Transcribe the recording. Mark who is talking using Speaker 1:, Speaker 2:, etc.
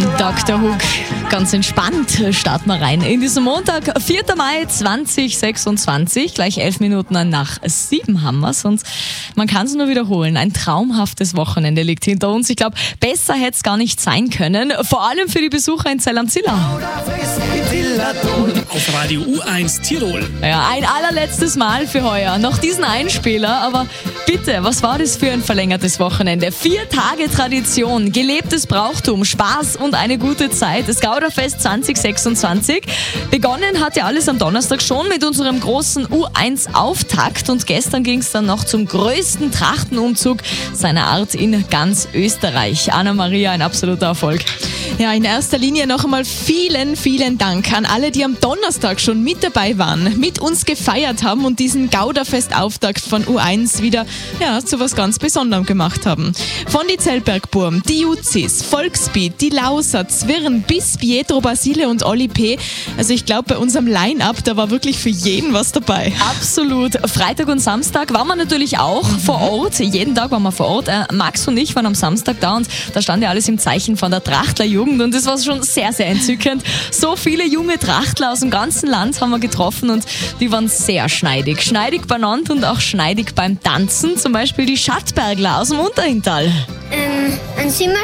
Speaker 1: Dr. Hook, ganz entspannt starten wir rein in diesen Montag, 4. Mai 2026, gleich 11 Minuten nach 7 haben wir's und man kann es nur wiederholen, ein traumhaftes Wochenende liegt hinter uns. Ich glaube, besser hätte es gar nicht sein können, vor allem für die Besucher in Zell am Zillertal.
Speaker 2: Auf Radio U1 Tirol.
Speaker 1: Ja, ein allerletztes Mal für heuer, noch diesen Einspieler, aber bitte, was war das für ein verlängertes Wochenende? 4 Tage Tradition, gelebtes Brauchtum, Spaß und eine gute Zeit. Das Gauderfest 2026. Begonnen hat ja alles am Donnerstag schon mit unserem großen U1-Auftakt und gestern ging es dann noch zum größten Trachtenumzug seiner Art in ganz Österreich. Anna-Maria, ein absoluter Erfolg.
Speaker 3: Ja, in erster Linie noch einmal vielen, vielen Dank an alle, die am Donnerstag schon mit dabei waren, mit uns gefeiert haben und diesen Gauderfest-Auftakt von U1 wieder zu was ganz Besonderem gemacht haben. Von die Zellbergburm, die Juzis, Volksbeat, die Lauser, Zwirn bis Pietro Basile und Oli P. Also ich glaube, bei unserem Line-Up, da war wirklich für jeden was dabei.
Speaker 1: Absolut. Freitag und Samstag waren wir natürlich auch vor Ort. Jeden Tag waren wir vor Ort. Max und ich waren am Samstag da und da stand ja alles im Zeichen von der Trachtlerjugend und das war schon sehr, sehr entzückend. So viele junge Trachtler aus dem ganzen Land haben wir getroffen und die waren sehr schneidig. Schneidig benannt und auch schneidig beim Tanzen. Zum Beispiel die Schattbergler aus dem Unterhintal.
Speaker 4: Sind wir